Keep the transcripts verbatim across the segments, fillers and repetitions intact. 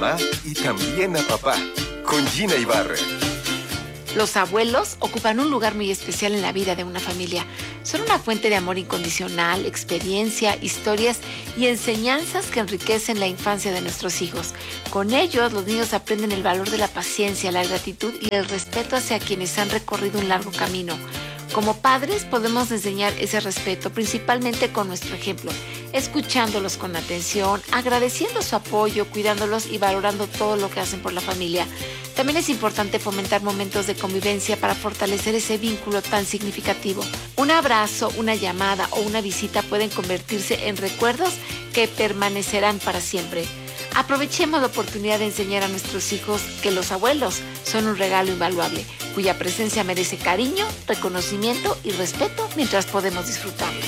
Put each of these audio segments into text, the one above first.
mamá y también a papá, con Gina Ibarra. Los abuelos ocupan un lugar muy especial en la vida de una familia. Son una fuente de amor incondicional, experiencia, historias y enseñanzas que enriquecen la infancia de nuestros hijos. Con ellos, los niños aprenden el valor de la paciencia, la gratitud y el respeto hacia quienes han recorrido un largo camino. Como padres podemos enseñar ese respeto principalmente con nuestro ejemplo, escuchándolos con atención, agradeciendo su apoyo, cuidándolos y valorando todo lo que hacen por la familia. También es importante fomentar momentos de convivencia para fortalecer ese vínculo tan significativo. Un abrazo, una llamada o una visita pueden convertirse en recuerdos que permanecerán para siempre. Aprovechemos la oportunidad de enseñar a nuestros hijos que los abuelos son un regalo invaluable, cuya presencia merece cariño, reconocimiento y respeto mientras podemos disfrutarlo.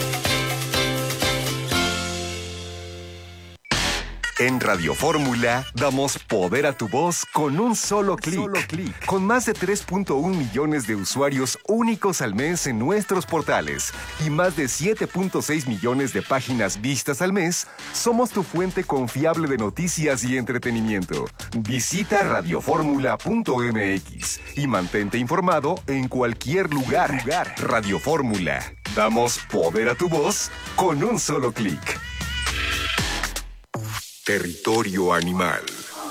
En Radio Fórmula damos poder a tu voz con un solo clic. Con más de tres punto uno millones de usuarios únicos al mes en nuestros portales y más de siete punto seis millones de páginas vistas al mes, somos tu fuente confiable de noticias y entretenimiento. Visita radioformula punto m x y mantente informado en cualquier lugar. Radio Fórmula. Damos poder a tu voz con un solo clic. Territorio animal.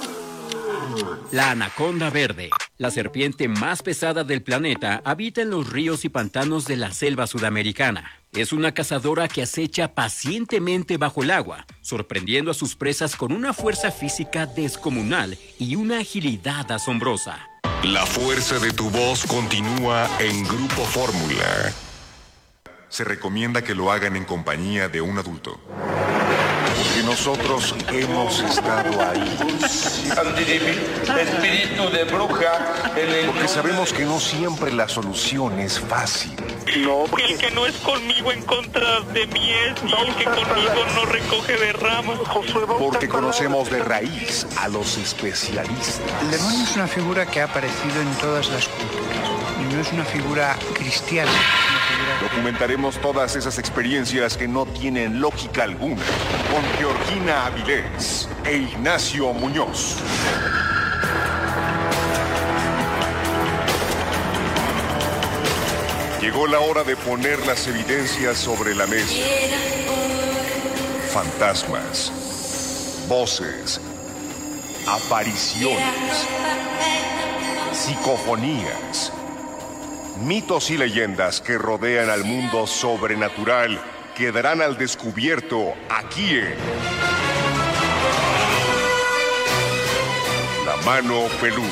La anaconda verde, la serpiente más pesada del planeta, habita en los ríos y pantanos de la selva sudamericana. Es una cazadora que acecha pacientemente bajo el agua, sorprendiendo a sus presas con una fuerza física descomunal y una agilidad asombrosa. La fuerza de tu voz continúa en Grupo Fórmula. Se recomienda que lo hagan en compañía de un adulto. Porque nosotros hemos estado ahí. Espíritu de bruja. Porque sabemos que no siempre la solución es fácil. No, porque... El que no es conmigo en contra de mí es, y el que conmigo no recoge de ramas. Porque conocemos de raíz a los especialistas. El demonio es una figura que ha aparecido en todas las culturas y no es una figura cristiana. Documentaremos todas esas experiencias que no tienen lógica alguna con Georgina Avilés e Ignacio Muñoz. Llegó la hora de poner las evidencias sobre la mesa. Fantasmas, voces, apariciones, psicofonías, mitos y leyendas que rodean al mundo sobrenatural quedarán al descubierto aquí en La Mano Peluda.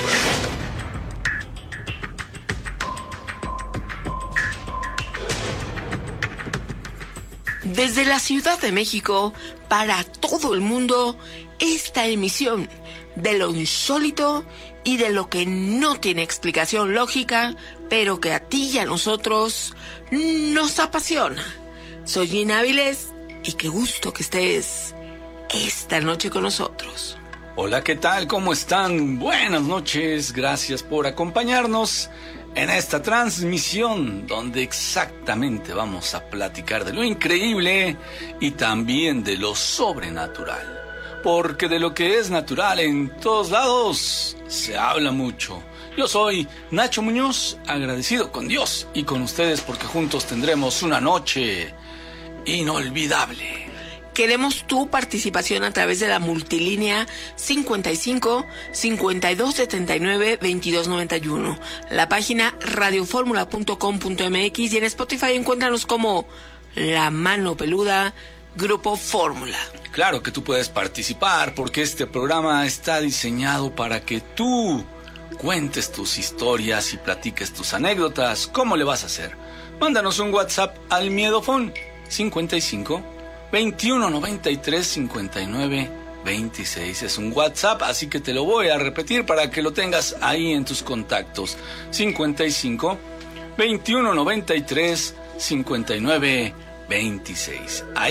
Desde la Ciudad de México, para todo el mundo, esta emisión de lo insólito y de lo que no tiene explicación lógica, pero que a ti y a nosotros nos apasiona. Soy Gina Avilés y qué gusto que estés esta noche con nosotros. Hola, ¿qué tal? ¿Cómo están? Buenas noches, gracias por acompañarnos en esta transmisión donde exactamente vamos a platicar de lo increíble y también de lo sobrenatural. Porque de lo que es natural en todos lados se habla mucho. Yo soy Nacho Muñoz, agradecido con Dios y con ustedes porque juntos tendremos una noche inolvidable. Queremos tu participación a través de la multilínea cincuenta y cinco, cincuenta y dos setenta y nueve, veintidós noventa y uno, la página radioformula punto com punto m x y en Spotify encuéntranos como La Mano Peluda, Grupo Fórmula. Claro que tú puedes participar porque este programa está diseñado para que tú cuentes tus historias y platiques tus anécdotas. ¿Cómo le vas a hacer? Mándanos un WhatsApp al Miedofón cincuenta y cinco, veintiuno noventa y tres, cincuenta y nueve, veintiséis. Es un WhatsApp, así que te lo voy a repetir para que lo tengas ahí en tus contactos. cincuenta y cinco, veintiuno noventa y tres, cincuenta y nueve, veintiséis. Ahí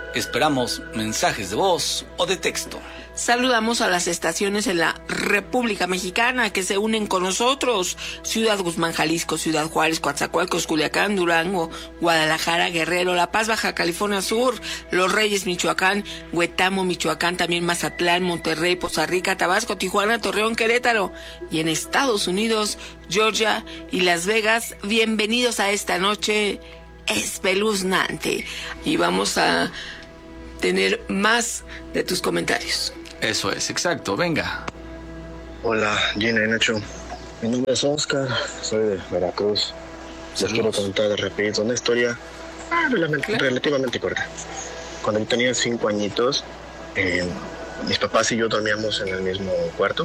Esperamos mensajes de voz o de texto. Saludamos a las estaciones en la República Mexicana que se unen con nosotros. Ciudad Guzmán, Jalisco, Ciudad Juárez, Coatzacoalcos, Culiacán, Durango, Guadalajara, Guerrero, La Paz, Baja California Sur, Los Reyes, Michoacán, Huetamo, Michoacán, también Mazatlán, Monterrey, Poza Rica, Tabasco, Tijuana, Torreón, Querétaro. Y en Estados Unidos, Georgia y Las Vegas. Bienvenidos a esta noche espeluznante. Y vamos a tener más de tus comentarios. Eso es, exacto, venga. Hola, Gina y Nacho. Mi nombre es Oscar, soy de Veracruz. Les quiero contar rapidito una historia ah, relativamente, relativamente corta. Cuando yo tenía cinco añitos, eh, mis papás y yo dormíamos en el mismo cuarto.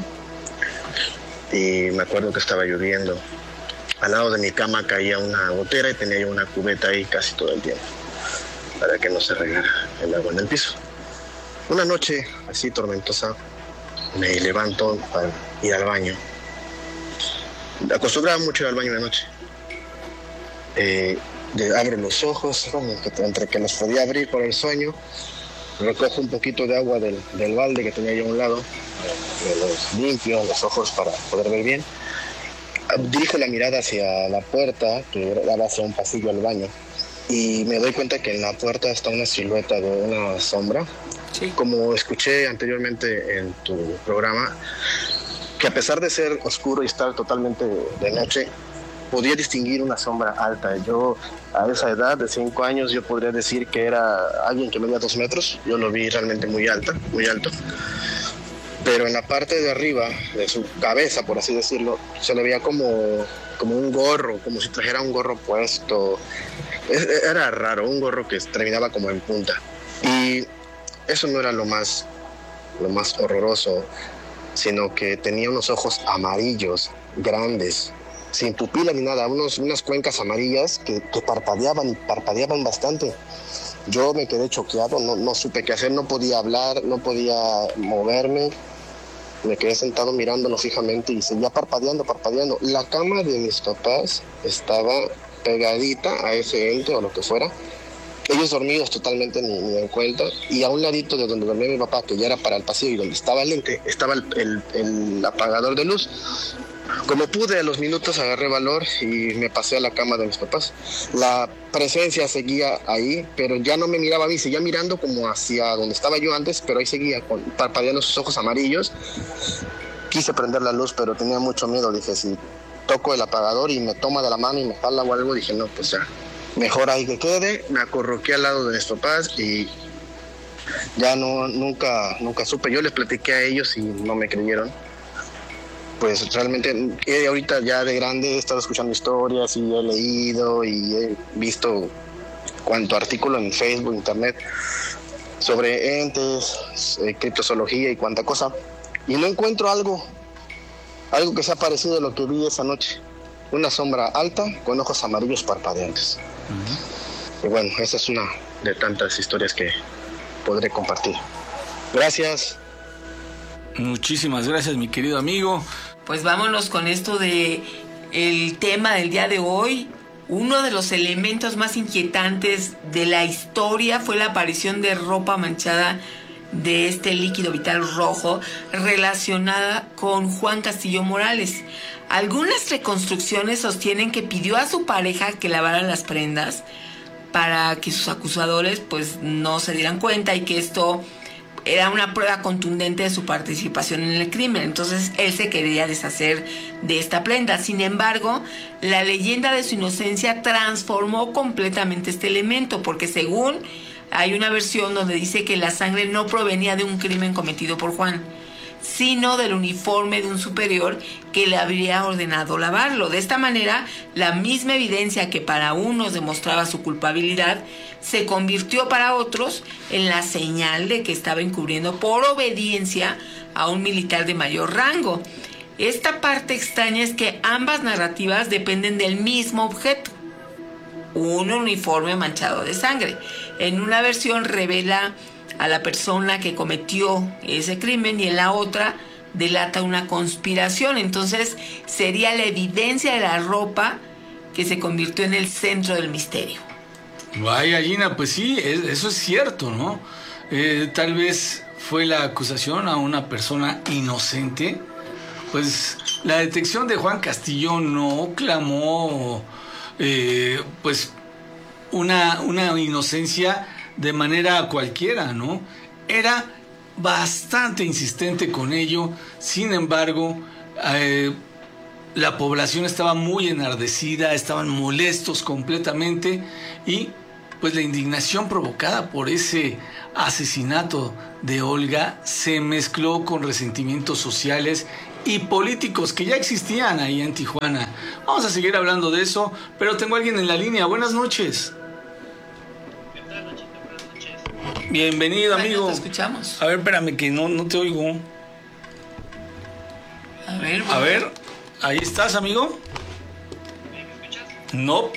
Y me acuerdo que estaba lloviendo. Al lado de mi cama caía una gotera y tenía yo una cubeta ahí casi todo el tiempo, para que no se regara el agua en el piso. Una noche así tormentosa me levanto para ir al baño. Acostumbraba mucho ir al baño de noche. Eh, abro los ojos, bueno, entre que los podía abrir por el sueño, recojo un poquito de agua del, del balde que tenía yo a un lado, me los limpio los ojos para poder ver bien. Dirijo la mirada hacia la puerta que daba hacia un pasillo al baño. Y me doy cuenta que en la puerta está una silueta de una sombra. Sí. Como escuché anteriormente en tu programa, que a pesar de ser oscuro y estar totalmente de noche, podía distinguir una sombra alta. Yo a esa edad de cinco años yo podría decir que era alguien que medía dos metros. Yo lo vi realmente muy alta, muy alto. Pero en la parte de arriba de su cabeza, por así decirlo, se le veía como, como un gorro, como si trajera un gorro puesto. Era raro, un gorro que terminaba como en punta. Y eso no era lo más, lo más horroroso, sino que tenía unos ojos amarillos, grandes, sin pupila ni nada, unos, unas cuencas amarillas que, que parpadeaban, parpadeaban bastante. Yo me quedé choqueado, no, no supe qué hacer, no podía hablar, no podía moverme. Me quedé sentado mirándolo fijamente y seguía parpadeando, parpadeando. La cama de mis papás estaba pegadita a ese ente o lo que fuera. Ellos dormidos totalmente ni, ni en cuenta. Y a un ladito de donde dormía mi papá, que ya era para el pasillo y donde estaba el ente, estaba el, el, el apagador de luz. Como pude, a los minutos agarré valor y me pasé a la cama de mis papás. La presencia seguía ahí, pero ya no me miraba a mí, seguía mirando como hacia donde estaba yo antes, pero ahí seguía con, parpadeando sus ojos amarillos. Quise prender la luz, pero tenía mucho miedo. Dije, si toco el apagador y me toma de la mano y me jala o algo, dije, no, pues ya, mejor ahí que quede. Me acorroqué al lado de mis papás y ya no, nunca, nunca supe. Yo les platiqué a ellos y no me creyeron. Pues realmente eh, ahorita ya de grande he estado escuchando historias y he leído y he visto cuanto artículo en Facebook, internet sobre entes, eh, criptozoología y cuanta cosa, y no encuentro algo algo que sea parecido a lo que vi esa noche. Una sombra alta con ojos amarillos parpadeantes. Uh-huh. Y bueno, esa es una de tantas historias que podré compartir. Gracias. Muchísimas gracias, mi querido amigo. Pues vámonos con esto de el tema del día de hoy. Uno de los elementos más inquietantes de la historia fue la aparición de ropa manchada de este líquido vital rojo relacionada con Juan Castillo Morales. Algunas reconstrucciones sostienen que pidió a su pareja que lavara las prendas para que sus acusadores pues no se dieran cuenta y que esto era una prueba contundente de su participación en el crimen. Entonces él se quería deshacer de esta prenda. Sin embargo, la leyenda de su inocencia transformó completamente este elemento, porque según hay una versión donde dice que la sangre no provenía de un crimen cometido por Juan, sino del uniforme de un superior que le habría ordenado lavarlo. De esta manera, la misma evidencia que para unos demostraba su culpabilidad se convirtió para otros en la señal de que estaba encubriendo por obediencia a un militar de mayor rango. Esta parte extraña es que ambas narrativas dependen del mismo objeto, un uniforme manchado de sangre. En una versión revela a la persona que cometió ese crimen y en la otra delata una conspiración. Entonces sería la evidencia de la ropa que se convirtió en el centro del misterio. Vaya, Gina, pues sí, es, eso es cierto, ¿no? Eh, tal vez fue la acusación a una persona inocente. Pues la detección de Juan Castillo no clamó, eh, pues, una, una inocencia de manera cualquiera, ¿no? Era bastante insistente con ello. Sin embargo, eh, la población estaba muy enardecida, estaban molestos completamente y pues la indignación provocada por ese asesinato de Olga se mezcló con resentimientos sociales y políticos que ya existían ahí en Tijuana. Vamos a seguir hablando de eso, pero tengo a alguien en la línea. Buenas noches. ¿Qué tal, Nachito? Buenas noches. Bienvenido, amigo. Bueno, te escuchamos. A ver, espérame que no, no te oigo. A ver, A ver, ahí estás, amigo. ¿Me escuchas? Nope.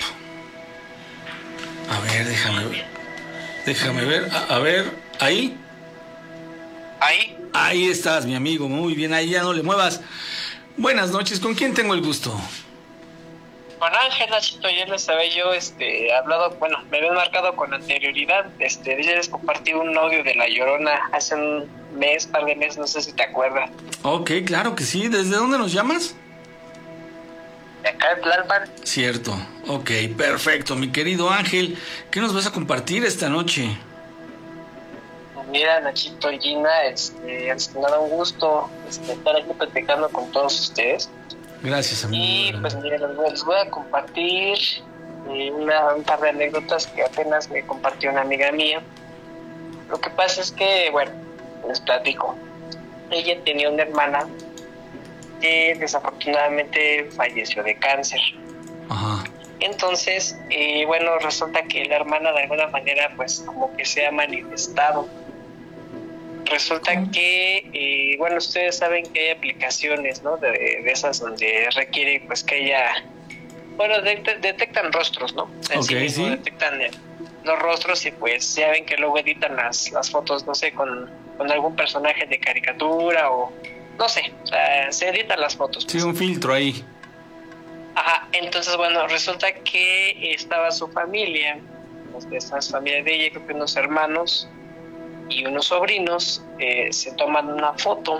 A ver, déjame ver. Déjame ver. A, a ver, ahí. Ahí. Ahí estás, mi amigo. Muy bien, ahí ya no le muevas. Buenas noches, ¿con quién tengo el gusto? Con Ángel, Nachito, ya les había yo este, hablado, bueno, me habían marcado con anterioridad. Este, ya les compartí un audio de La Llorona hace un mes, par de meses, no sé si te acuerdas. Ok, claro que sí. ¿Desde dónde nos llamas? De acá de Tlalpan. Cierto. Ok, perfecto. Mi querido Ángel, ¿qué nos vas a compartir esta noche? Mira, Nachito y Gina, este, antes que nada un gusto este, estar aquí platicando con todos ustedes. Gracias, amigo. Y pues mira, les voy, les voy a compartir eh, una, un par de anécdotas que apenas me compartió una amiga mía. Lo que pasa es que, bueno, les platico. Ella tenía una hermana que desafortunadamente falleció de cáncer. Ajá. Entonces, eh, bueno, resulta que la hermana de alguna manera pues como que se ha manifestado. Resulta que, eh, bueno, ustedes saben que hay aplicaciones, ¿no? De, de esas donde requiere pues que ella, bueno, de, de, detectan rostros, ¿no? En Ok, sí mismo sí. detectan eh, los rostros y pues ya ven que luego editan las, las fotos, no sé, con, con algún personaje de caricatura o no sé, o sea, se editan las fotos. Sí, un filtro ahí. Ajá, entonces bueno, resulta que estaba su familia, esta familia de ella, creo que unos hermanos y unos sobrinos, eh, se toman una foto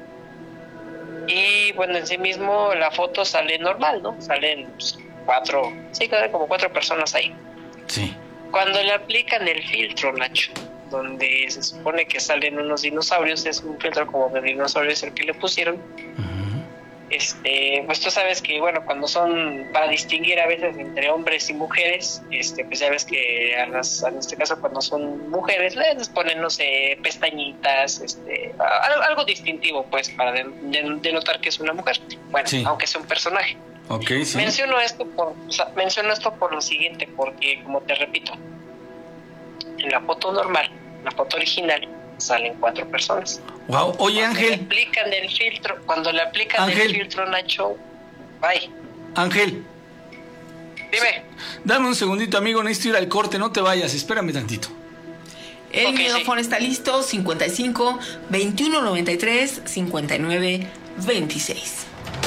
y bueno, en sí mismo la foto sale normal, ¿no? Salen pues, cuatro, sí, como cuatro personas ahí. Sí. Cuando le aplican el filtro, Nacho, donde se supone que salen unos dinosaurios, es un filtro como de dinosaurios el que le pusieron. Uh-huh. Este, pues tú sabes que, bueno, cuando son para distinguir a veces entre hombres y mujeres, este, pues ya ves que a las, en este caso cuando son mujeres les ponen, no sé, pestañitas, este, algo, algo distintivo, pues, para de, de, denotar que es una mujer. Bueno, sí. Aunque sea un personaje. Ok, sí. Menciono esto por, o sea, menciono esto por lo siguiente, porque como te repito, en la foto normal, la foto original, salen cuatro personas. Wow, oye, cuando Ángel. Le aplican el filtro, cuando le aplican Ángel. el filtro, Nacho, bye. Ángel. Dime. Dame un segundito, amigo, necesito ir al corte, no te vayas, espérame tantito. El okay, micrófono sí. Está listo, cincuenta y cinco, veintiuno noventa y tres, cincuenta y nueve, veintiséis.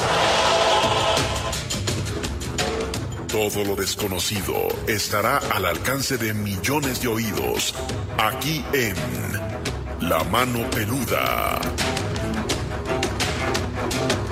Todo lo desconocido estará al alcance de millones de oídos, aquí en La Mano Peluda.